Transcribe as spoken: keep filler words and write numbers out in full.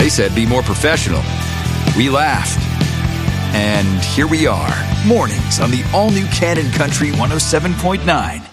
They said be more professional. We laughed. And here we are, mornings on the all-new Cannon Country one oh seven point nine.